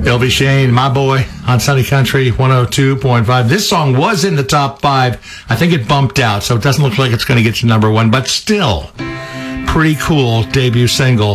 Elvie Shane, my boy, on Sunny Country 102.5. This song was in the top 5. I think it bumped out, so it doesn't look like it's going to get to number 1, but still, pretty cool debut single.